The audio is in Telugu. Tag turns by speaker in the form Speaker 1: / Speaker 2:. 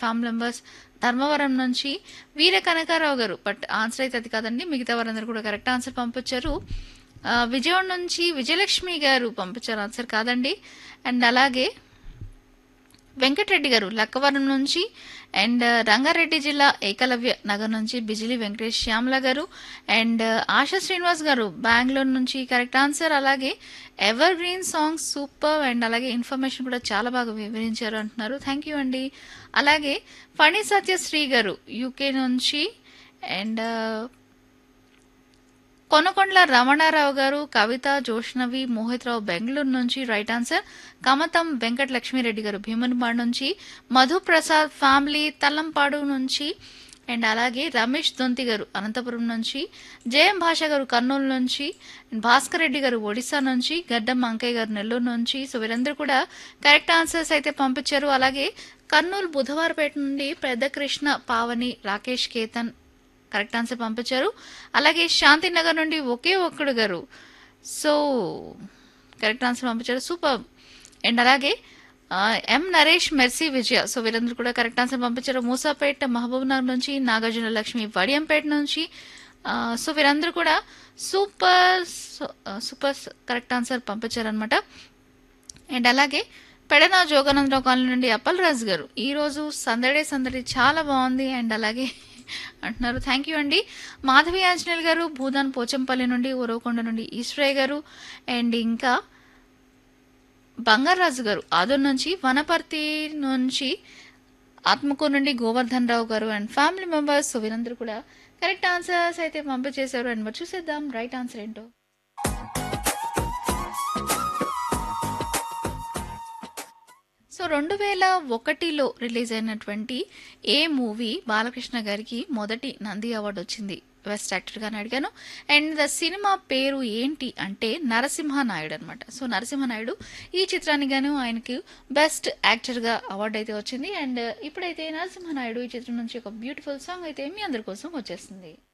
Speaker 1: ఫ్యామిలీ మెంబర్స్ ధర్మవరం నుంచి వీర కనకారావు గారు. బట్ ఆన్సర్ అయితే అది కాదండి. మిగతా వారందరూ కూడా కరెక్ట్ ఆన్సర్ పంపించారు. విజయవాడ నుంచి విజయలక్ష్మి గారు పంపించారు. ఆన్సర్ కాదండి. అండ్ అలాగే వెంకటరెడ్డి గారు లక్కవరం నుంచి అండ్ రంగారెడ్డి జిల్లా ఏకలవ్య నగర్ నుంచి బిజిలి వెంకటేష్ శ్యామల గారు అండ్ ఆశా శ్రీనివాస్ గారు బెంగళూరు నుంచి కరెక్ట్ ఆన్సర్. అలాగే ever green songs super and అలాగే ఇన్ఫర్మేషన్ కూడా చాలా బాగా వివరించారు అంటున్నారు. థ్యాంక్ యూ అండి. అలాగే ఫణి సత్యశ్రీ గారు యూకే నుంచి అండ్ కొనకొండల రమణారావు గారు కవిత జోష్నవి మోహిత్ రావు బెంగళూరు నుంచి రైట్ ఆన్సర్. కమతం వెంకట లక్ష్మీరెడ్డి గారు భీమునిపాడు నుంచి మధు ప్రసాద్ ఫ్యామిలీ తల్లంపాడు నుంచి అండ్ అలాగే రమేష్ దొంతి గారు అనంతపురం నుంచి జయం భాష గారు కర్నూలు నుంచి భాస్కర్ రెడ్డి గారు ఒడిశా నుంచి గడ్డం అంకయ్య గారు నెల్లూరు నుంచి. సో వీరందరూ కూడా కరెక్ట్ ఆన్సర్స్ అయితే పంపించారు. అలాగే కర్నూలు బుధవారపేట నుండి పెద్ద కృష్ణ పావని రాకేష్ కేతన్ కరెక్ట్ ఆన్సర్ పంపించారు. అలాగే శాంతినగర్ నుండి ఒకే ఒక్కడు గారు సో కరెక్ట్ ఆన్సర్ పంపించారు. సూపర్. అండ్ అలాగే ఎం నరేష్ మెర్సీ విజయ సో వీరందరూ కూడా కరెక్ట్ ఆన్సర్ పంపించారు. మూసాపేట మహబూబ్ నగర్ నుంచి నాగార్జున లక్ష్మి వడియంపేట నుంచి సో వీరందరూ కూడా సూపర్ సూపర్ కరెక్ట్ ఆన్సర్ పంపించారనమాట. అండ్ అలాగే పెడన జోగానందరావు కాలనీ నుండి అప్పల్ రాజు గారు ఈరోజు సందడి చాలా బాగుంది అండ్ అలాగే అంటున్నారు. థ్యాంక్ యూ అండి. మాధవి ఆంజనేయులు గారు భూదాన్ పోచంపల్లి నుండి ఉరవకొండ నుండి ఈశ్వరయ్య గారు అండ్ ఇంకా బంగారాజు గారు ఆదూర్ నుంచి వనపర్తి నుంచి ఆత్మకూరు నుండి గోవర్ధన్ రావు గారు అండ్ ఫ్యామిలీ మెంబర్స్ సో వీరందరూ కూడా కరెక్ట్ ఆన్సర్స్ అయితే పంపించేశారు. అండ్ మరి చూసేద్దాం రైట్ ఆన్సర్ ఏంటో. సో 2001లో రిలీజ్ అయినటువంటి ఏ మూవీ బాలకృష్ణ గారికి మొదటి నంది అవార్డు వచ్చింది బెస్ట్ యాక్టర్గా అని అడిగాను. అండ్ ద సినిమా పేరు ఏంటి అంటే నరసింహనాయుడు అనమాట. సో నరసింహనాయుడు ఈ చిత్రానికి గాను ఆయనకి బెస్ట్ యాక్టర్గా అవార్డు అయితే వచ్చింది. అండ్ ఇప్పుడైతే నరసింహనాయుడు ఈ చిత్రం నుంచి ఒక బ్యూటిఫుల్ సాంగ్ అయితే మీ అందరి కోసం వచ్చేస్తుంది.